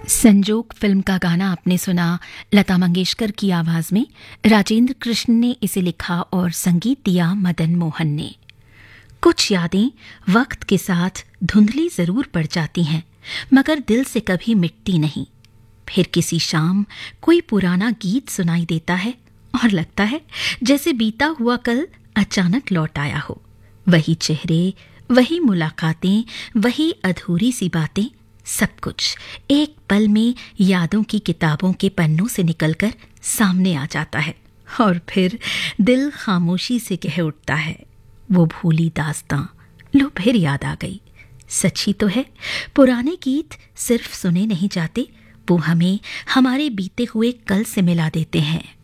संजोग फिल्म का गाना आपने सुना लता मंगेशकर की आवाज में। राजेंद्र कृष्ण ने इसे लिखा और संगीत दिया मदन मोहन ने। कुछ यादें वक्त के साथ धुंधली जरूर पड़ जाती हैं, मगर दिल से कभी मिटती नहीं। फिर किसी शाम कोई पुराना गीत सुनाई देता है और लगता है जैसे बीता हुआ कल अचानक लौट आया हो। वही चेहरे, वही मुलाकातें, वही अधूरी सी बातें, सब कुछ एक पल में यादों की किताबों के पन्नों से निकलकर सामने आ जाता है और फिर दिल खामोशी से कह उठता है, वो भूली दास्तां लो फिर याद आ गई। सच्ची तो है, पुराने गीत सिर्फ सुने नहीं जाते, वो हमें हमारे बीते हुए कल से मिला देते हैं।